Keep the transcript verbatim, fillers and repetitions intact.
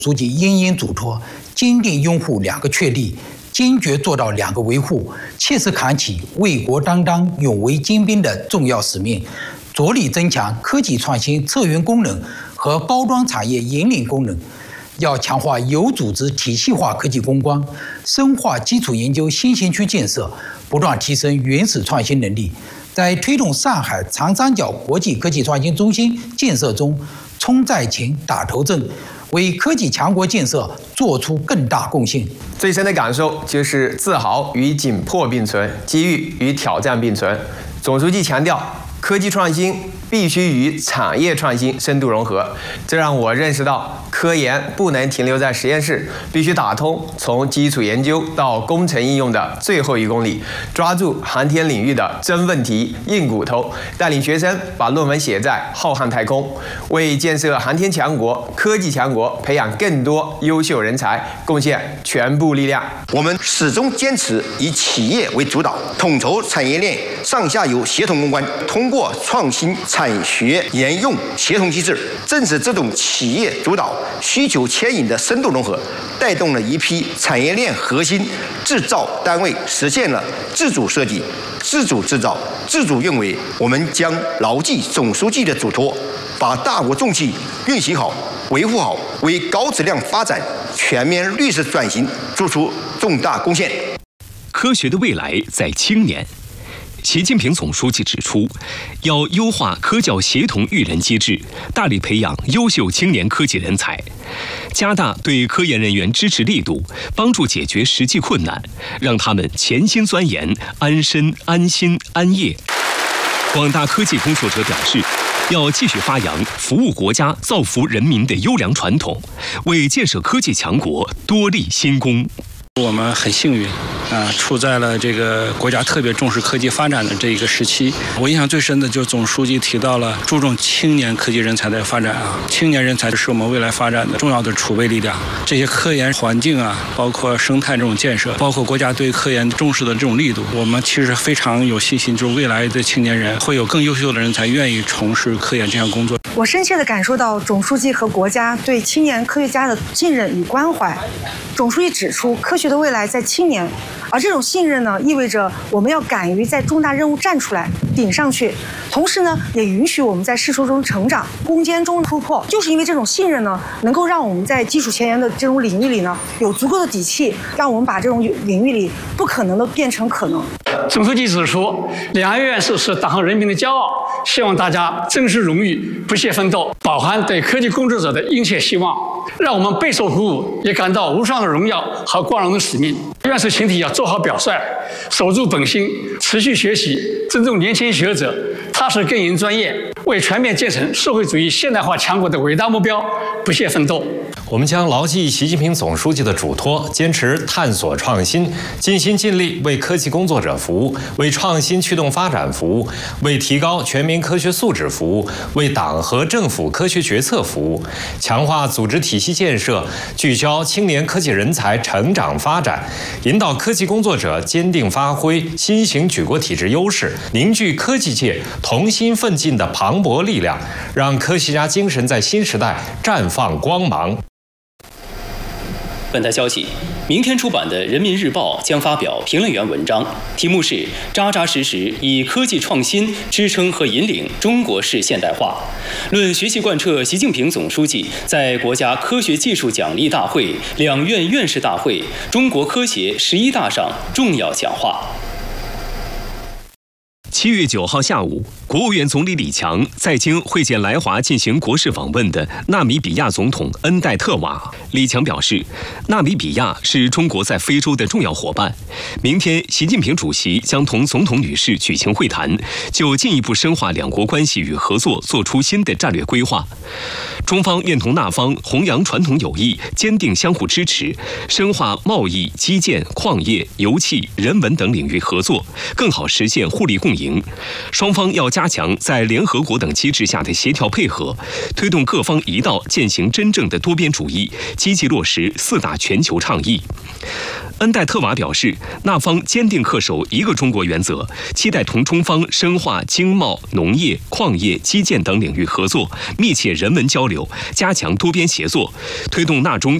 书记殷殷嘱托，坚定拥护两个确立，坚决做到两个维护，切实扛起为国担当、勇为精兵的重要使命，着力增强科技创新策源功能和包装产业引领功能。要强化有组织体系化科技攻关，深化基础研究新型区建设，不断提升原始创新能力，在推动上海长三角国际科技创新中心建设中冲在前、打头阵，为科技强国建设做出更大贡献。 最深的感受就是自豪与紧迫并存，机遇与挑战并存。总书记强调，科技创新必须与产业创新深度融合，这让我认识到，科研不能停留在实验室，必须打通从基础研究到工程应用的最后一公里，抓住航天领域的真问题、硬骨头，带领学生把论文写在浩瀚太空，为建设航天强国、科技强国培养更多优秀人才贡献全部力量。 我们始终坚持以企业为主导，统筹产业链上下游协同攻关，通过创新产学研用协同机制，正是这种企业主导、需求牵引的深度融合，带动了一批产业链核心制造单位实现了自主设计、自主制造、自主运维。我们将牢记总书记的嘱托，把大国重器运行好、维护好，为高质量发展、全面绿色转型做出重大贡献。 科学的未来在青年。习近平总书记指出，要优化科教协同育人机制，大力培养优秀青年科技人才，加大对科研人员支持力度，帮助解决实际困难，让他们潜心钻研，安身、安心、安业。广大科技工作者表示，要继续发扬服务国家、造福人民的优良传统，为建设科技强国多立新功。 我们很幸运啊，处在了这个国家特别重视科技发展的这一个时期。我印象最深的就是总书记提到了注重青年科技人才的发展啊，青年人才是我们未来发展的重要的储备力量。这些科研环境啊，包括生态这种建设，包括国家对科研重视的这种力度，我们其实非常有信心，就是未来的青年人会有更优秀的人才愿意从事科研这项工作。 我深切地感受到总书记和国家对青年科学家的信任与关怀。总书记指出，科学的未来在青年，而这种信任呢，意味着我们要敢于在重大任务站出来、顶上去，同时呢，也允许我们在试错中成长、攻坚中突破。就是因为这种信任呢，能够让我们在基础前沿的这种领域里呢，有足够的底气，让我们把这种领域里不可能的变成可能。 总书记指出，两岸院士是党和人民的骄傲，希望大家珍视荣誉，不懈奋斗，饱含对科技工作者的殷切希望，让我们备受鼓舞，也感到无上的荣耀和光荣的使命。院士群体要做好表率，守住本心，持续学习，尊重年轻学者，踏实耕耘专业，为全面建成社会主义现代化强国的伟大目标不懈奋斗。 我们将牢记习近平总书记的嘱托，坚持探索创新，尽心尽力为科技工作者服务，为创新驱动发展服务，为提高全民科学素质服务，为党和政府科学决策服务，强化组织体系建设，聚焦青年科技人才成长发展，引导科技工作者坚定发挥新型举国体制优势，凝聚科技界同心奋进的磅礴力量，让科学家精神在新时代绽放光芒。 本台消息，明天出版的《人民日报》将发表评论员文章，题目是“扎扎实实以科技创新支撑和引领中国式现代化”，论学习贯彻习近平总书记在国家科学技术奖励大会、两院院士大会、中国科协十一大上重要讲话。 七月九号下午，国务院总理李强在京会见来华进行国事访问的纳米比亚总统恩代特瓦。李强表示，纳米比亚是中国在非洲的重要伙伴。明天，习近平主席将同总统女士举行会谈，就进一步深化两国关系与合作作出新的战略规划。中方愿同纳方弘扬传统友谊，坚定相互支持，深化贸易、基建、矿业、油气、人文等领域合作，更好实现互利共赢。双方要加加强在联合国等机制下的协调配合，推动各方一道践行真正的多边主义，积极落实四大全球倡议。恩戴特瓦表示，那方坚定恪守一个中国原则，期待同中方深化经贸、农业、矿业、基建等领域合作，密切人文交流，加强多边协作，推动纳中